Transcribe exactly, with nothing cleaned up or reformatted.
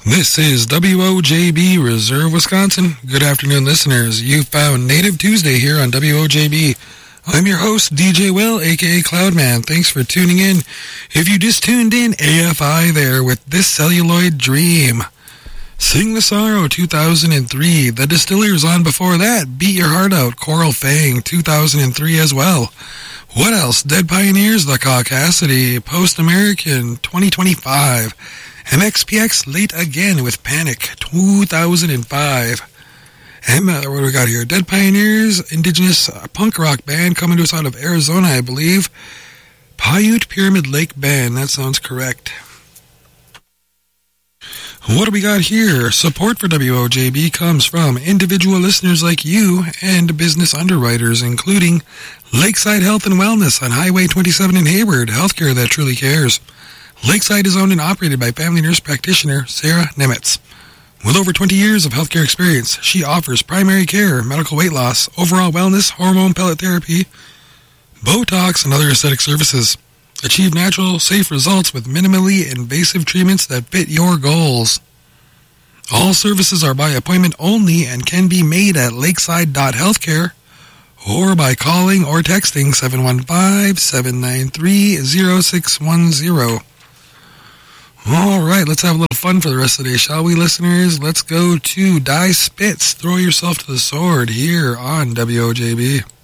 This is W O J B Reserve, Wisconsin. Good afternoon, listeners. You found Native Tuesday here on W O J B. I'm your host, D J Will, a k a. Cloudman. Thanks for tuning in. If you just tuned in, A F I there with This Celluloid Dream. Sing the Sorrow, two thousand three. The Distillers on before that. Beat Your Heart Out, Coral Fang, two thousand three as well. What else? Dead Pioneers, The Caucasity, Post-American, twenty twenty-five. M X P X Late Again with Panic, two thousand five. And uh, what do we got here? Dead Pioneers, indigenous uh, punk rock band coming to us out of Arizona, I believe. Paiute Pyramid Lake Band, that sounds correct. What do we got here? Support for W O J B comes from individual listeners like you and business underwriters, including Lakeside Health and Wellness on Highway twenty-seven in Hayward, healthcare that truly cares. Lakeside is owned and operated by family nurse practitioner Sarah Nemetz. With over twenty years of healthcare experience, she offers primary care, medical weight loss, overall wellness, hormone pellet therapy, Botox, and other aesthetic services. Achieve natural, safe results with minimally invasive treatments that fit your goals. All services are by appointment only and can be made at lakeside dot healthcare or by calling or texting seven one five, seven nine three, zero six one zero. All right, let's have a little fun for the rest of the day, shall we, listeners? Let's go to Die Spitz. Throw yourself to the sword here on W O J B.